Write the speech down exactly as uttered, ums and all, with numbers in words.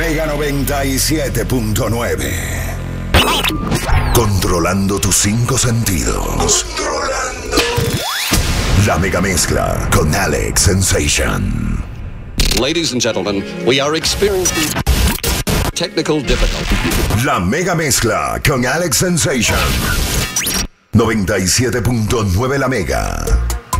Mega noventa y siete punto nueve. Controlando tus cinco sentidos. Controlando. La mega mezcla con Alex Sensation. Ladies and gentlemen, we are experiencing technical difficulty. La mega mezcla con Alex Sensation. noventa y siete punto nueve La Mega.